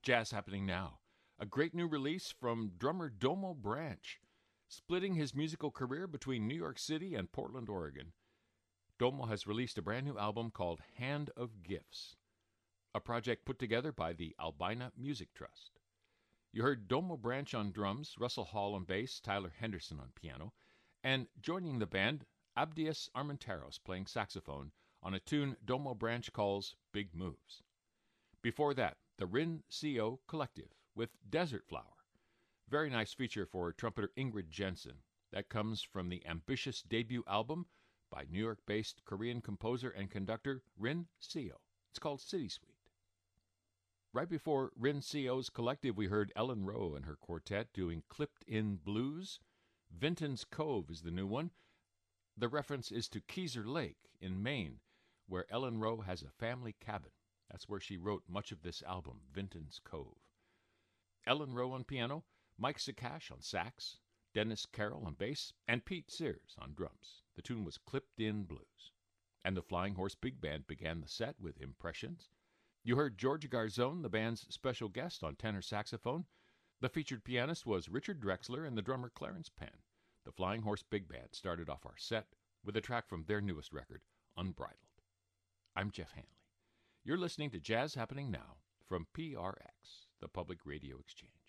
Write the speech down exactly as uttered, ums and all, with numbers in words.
Jazz Happening Now, a great new release from drummer Domo Branch, splitting his musical career between New York City and Portland, Oregon. Domo has released a brand new album called Hand of Gifts, a project put together by the Albina Music Trust. You heard Domo Branch on drums, Russell Hall on bass, Tyler Henderson on piano, and joining the band, Abdias Armenteros playing saxophone on a tune Domo Branch calls Big Moves. Before that, the Rin C O Collective with Desert Flower. Very nice feature for trumpeter Ingrid Jensen. That comes from the ambitious debut album by New York-based Korean composer and conductor Rin C O. It's called City Suite. Right before Rin C O's Collective, we heard Ellen Rowe and her quartet doing Clipped In Blues. Vinton's Cove is the new one. The reference is to Keezer Lake in Maine, where Ellen Rowe has a family cabin. That's where she wrote much of this album, Vinton's Cove. Ellen Rowe on piano, Mike Sakash on sax, Dennis Carroll on bass, and Pete Sears on drums. The tune was Clipped In Blues. And the Flying Horse Big Band began the set with Impressions. You heard George Garzone, the band's special guest, on tenor saxophone. The featured pianist was Richard Drexler and the drummer Clarence Penn. The Flying Horse Big Band started off our set with a track from their newest record, Unbridled. I'm Jeff Hanley. You're listening to Jazz Happening Now from P R X, the Public Radio Exchange.